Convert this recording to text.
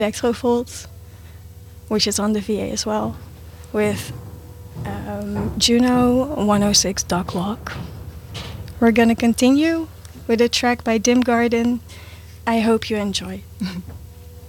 Electrofold, which is on the VA as well, with Juno 106 Dog Walk. We're gonna continue with a track by Dim Garden. I hope you enjoy.